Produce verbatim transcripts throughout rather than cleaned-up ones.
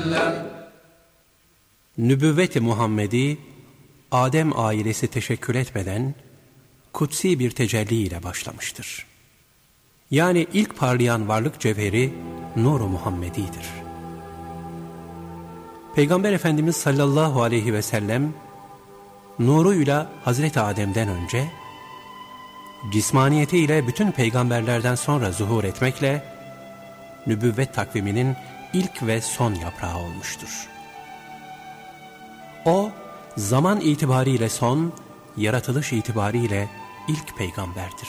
وسلم. Nübüvvet-i Muhammedi, Adem ailesi teşekkül etmeden kutsi bir tecelli ile başlamıştır. Yani ilk parlayan varlık cevheri Nur-u Muhammedi'dir. Peygamber Efendimiz sallallahu aleyhi ve sellem nuruyla Hazreti Adem'den önce, cismaniyetiyle bütün peygamberlerden sonra zuhur etmekle nübüvvet takviminin ilk ve son yaprağı olmuştur. O, zaman itibariyle son, yaratılış itibariyle ilk peygamberdir.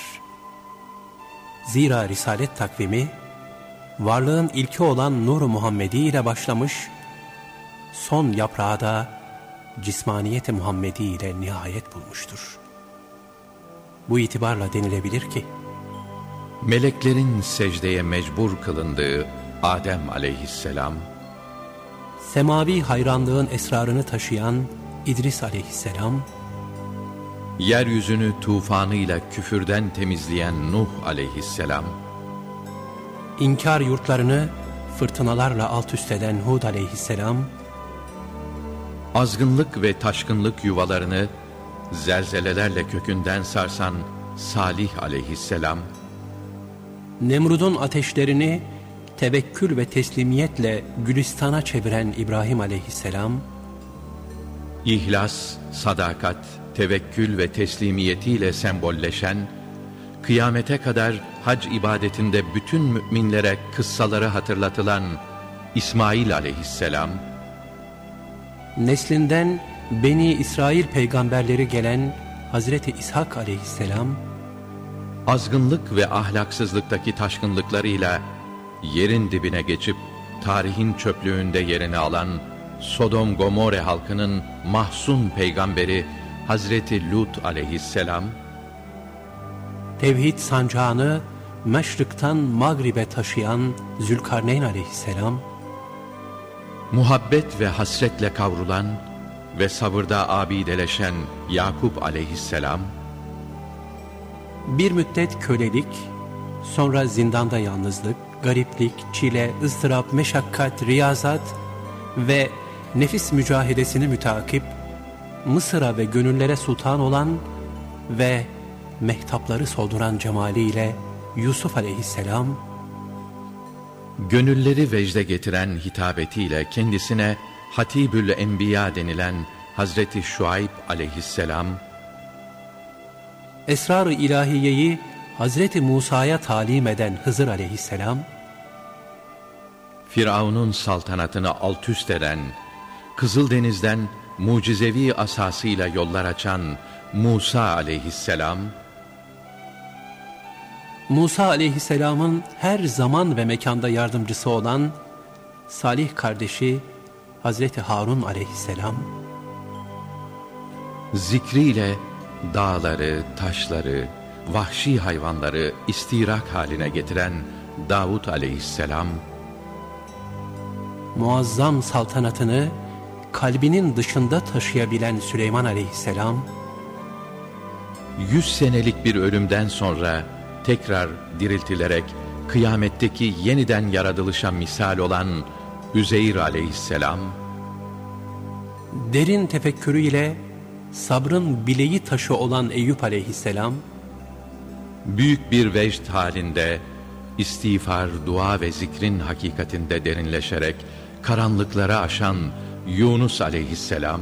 Zira Risalet takvimi, varlığın ilki olan Nur-u Muhammedi ile başlamış, son yaprağı da cismaniyet-i Muhammedi ile nihayet bulmuştur. Bu itibarla denilebilir ki, meleklerin secdeye mecbur kılındığı Adem aleyhisselam, semavi hayranlığın esrarını taşıyan İdris aleyhisselam, yeryüzünü tufanıyla küfürden temizleyen Nuh aleyhisselam, inkar yurtlarını fırtınalarla alt üst eden Hud aleyhisselam, azgınlık ve taşkınlık yuvalarını zelzelelerle kökünden sarsan Salih aleyhisselam, Nemrud'un ateşlerini tevekkül ve teslimiyetle Gülistan'a çeviren İbrahim aleyhisselam, İhlas, sadakat, tevekkül ve teslimiyetiyle sembolleşen, kıyamete kadar hac ibadetinde bütün müminlere kıssaları hatırlatılan İsmail aleyhisselam, neslinden Beni İsrail peygamberleri gelen Hazreti İshak aleyhisselam, azgınlık ve ahlaksızlıktaki taşkınlıklarıyla yerin dibine geçip tarihin çöplüğünde yerini alan Sodom Gomorre halkının mahzun peygamberi Hazreti Lut aleyhisselam, tevhid sancağını meşrikten Mağrib'e taşıyan Zülkarneyn aleyhisselam, muhabbet ve hasretle kavrulan ve sabırda abideleşen Yakup aleyhisselam, bir müddet kölelik, sonra zindanda yalnızlık, gariplik, çile, ızdırap, meşakkat, riyazat ve nefis mücahedesini mütakip, Mısır'a ve gönüllere sultan olan ve mehtapları solduran cemaliyle Yusuf aleyhisselam, gönülleri vecde getiren hitabetiyle kendisine Hatibül Enbiya denilen Hazreti Şuayb aleyhisselam, esrar-ı ilahiyeyi Hazreti Musa'ya talim eden Hızır aleyhisselam, Firavun'un saltanatını altüst eden, Kızıldeniz'den mucizevi asasıyla yollar açan Musa aleyhisselam, Musa aleyhisselamın her zaman ve mekanda yardımcısı olan Salih kardeşi Hazreti Harun aleyhisselam, zikriyle dağları, taşları, vahşi hayvanları istirak haline getiren Davud aleyhisselam, muazzam saltanatını kalbinin dışında taşıyabilen Süleyman aleyhisselam, yüz senelik bir ölümden sonra tekrar diriltilerek kıyametteki yeniden yaratılışa misal olan Üzeyr aleyhisselam, derin tefekkürüyle sabrın bileği taşı olan Eyüp aleyhisselam, büyük bir vecd halinde istiğfar, dua ve zikrin hakikatinde derinleşerek karanlıkları aşan Yunus aleyhisselam,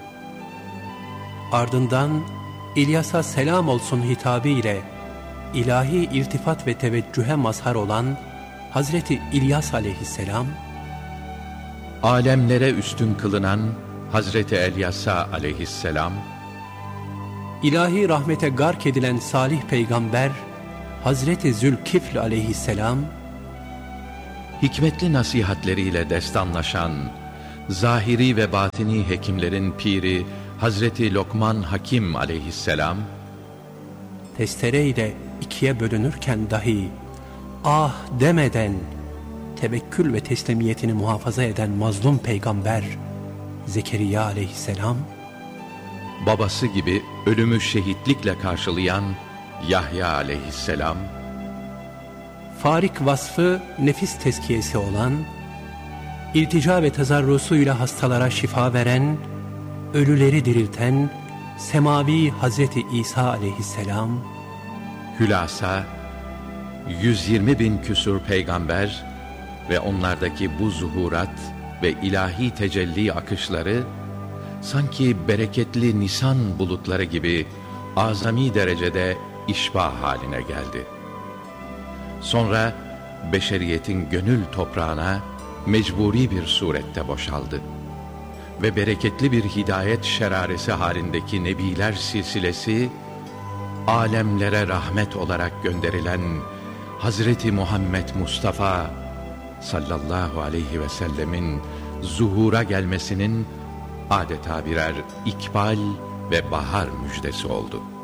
ardından İlyas'a selam olsun hitabı ile ilahi irtifat ve teveccühe mazhar olan Hazreti İlyas aleyhisselam, alemlere üstün kılınan Hazreti Elyasa aleyhisselam, ilahi rahmete gark edilen salih peygamber Hazreti Zülkifl aleyhisselam, hikmetli nasihatleriyle destanlaşan zahiri ve batini hekimlerin piri Hazreti Lokman Hakim aleyhisselam, testereyle ikiye bölünürken dahi ah demeden tevekkül ve teslimiyetini muhafaza eden mazlum peygamber Zekeriya aleyhisselam, babası gibi ölümü şehitlikle karşılayan Yahya aleyhisselam, farik vasfı nefis tezkiyesi olan iltica ve tezarrusuyla hastalara şifa veren, ölüleri dirilten semavi Hazreti İsa aleyhisselam, hülasa yüz yirmi bin küsur peygamber ve onlardaki bu zuhurat ve ilahi tecelli akışları sanki bereketli nisan bulutları gibi azami derecede işba haline geldi. Sonra beşeriyetin gönül toprağına mecburi bir surette boşaldı ve bereketli bir hidayet şeraresi halindeki nebiler silsilesi, alemlere rahmet olarak gönderilen Hazreti Muhammed Mustafa sallallahu aleyhi ve sellemin zuhura gelmesinin adeta birer ikbal ve bahar müjdesi oldu.